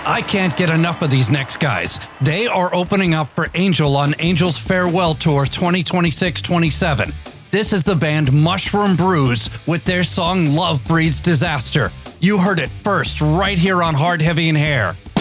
I can't get enough of these next guys. They are opening up for Angel on Angel's Farewell Tour 2026-27. This is the band Mushroom Brews with their song Love Breeds Disaster. You heard it first right here on Hard, Heavy, and Hair.